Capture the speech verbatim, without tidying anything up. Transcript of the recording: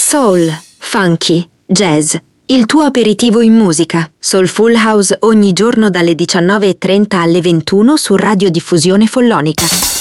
Soul, funky, jazz, il tuo aperitivo in musica. Soulful House ogni giorno dalle diciannove e trenta alle ventuno su Radiodiffusione Follonica.